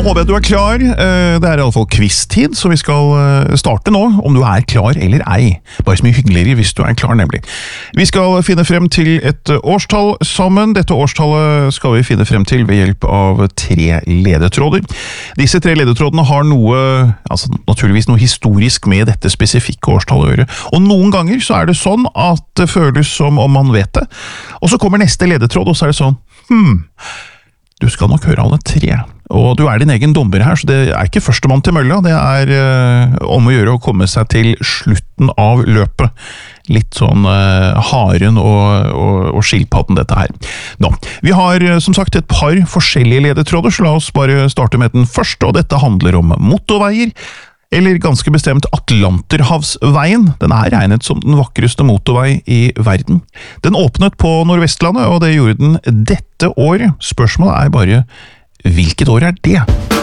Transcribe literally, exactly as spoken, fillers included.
håper jeg at du er klar. Det er i alle fall quiz-tid, så vi skal starte nå, om du er klar eller ei. Bare så mye hyggeligere hvis du er klar, nemlig. Vi skal finne frem til et årstall sammen. Dette årstallet skal vi finne frem til ved hjelp av tre ledetråder. Disse tre ledetrådene har noe, altså naturligvis noe historisk med dette spesifikke årstallet å gjøre. Og noen ganger så er det sånn at det føles som om man vet det. Og så kommer neste ledetråd, og så er det sånn, hmm, du skal nok høre alle tre. Og du er din egen dommer her, så det er ikke førstemann til mølla, det er uh, om å gjøre å komme seg til slutten av løpet. Litt sånn uh, haren og, og, og skilpadden dette her. Nå, vi har uh, som sagt et par forskjellige ledetråder, så la oss bare starte med den første, og dette handler om motorveier, eller ganske bestemt Atlanterhavsveien. Den er regnet som den vakreste motorvei i verden. Den åpnet på Nordvestlandet, og det gjorde den dette året. Spørsmålet er bare, hvilket år er det?